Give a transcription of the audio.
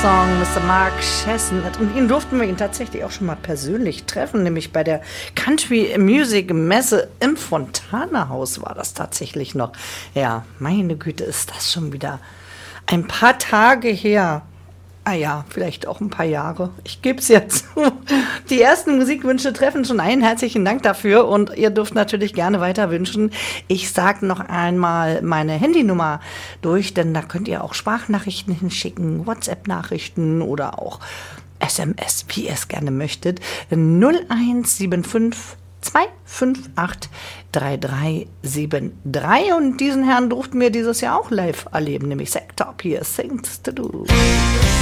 Song, Mr. Mark Chesnutt. Und ihn durften wir ihn tatsächlich auch schon mal persönlich treffen, nämlich bei der Country Music Messe im Fontana-Haus war das tatsächlich noch. Ja, meine Güte, ist das schon wieder ein paar Tage her. Ah ja, vielleicht auch ein paar Jahre. Ich gebe es ja zu. Die ersten Musikwünsche treffen schon ein. Herzlichen Dank dafür. Und ihr dürft natürlich gerne weiter wünschen. Ich sage noch einmal meine Handynummer durch, denn da könnt ihr auch Sprachnachrichten hinschicken, WhatsApp-Nachrichten oder auch SMS, wie ihr es gerne möchtet. 0175 258 3373. Und diesen Herrn durften wir dieses Jahr auch live erleben, nämlich Sector Here Things to Do.